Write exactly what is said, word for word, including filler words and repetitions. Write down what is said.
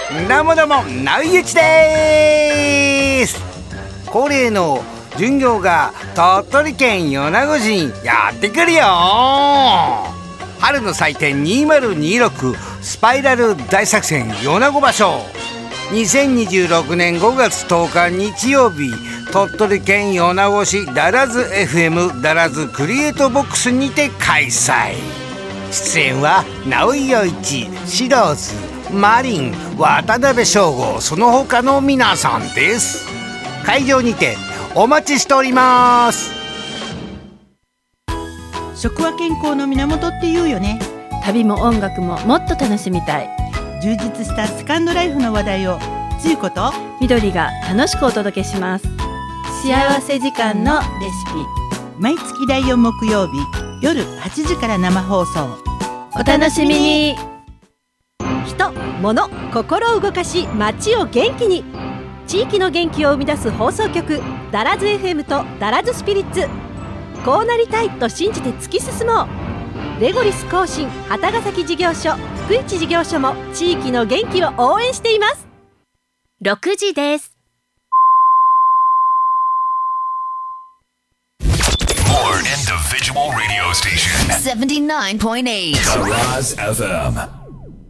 どうもどうも、なうゆちでーす。恒例の巡業が鳥取県米子市にやってくるよ。春の祭典にせんにじゅうろくスパイラル大作戦米子場所、にせんにじゅうろくねんごがつとおか日曜日、鳥取県米子市ダラズ エフエム ダラズクリエイトボックスにて開催。出演は直井陽一、シローズ、マリン、渡辺翔吾、その他の皆さんです。会場にてお待ちしております。 食は健康の源って言うよね。 旅も音楽ももっと楽しみたい。 充実したセカンドライフの話題をつゆこと緑が楽しくお届けします。幸せ時間のレシピ、 毎月だいよん木曜日夜はちじから生放送。 お楽しみに。 人、物、心を動かし街を元気に、地域の元気を生み出す放送局ダラズ エフエム とダラズスピリッツ。こうなりたいと信じて突き進もう。レゴリス更新旗ヶ崎事業所、福市事業所も地域の元気を応援しています。 ろくじです。 More individual radio station. seventy-nine point eight Taraz エフエム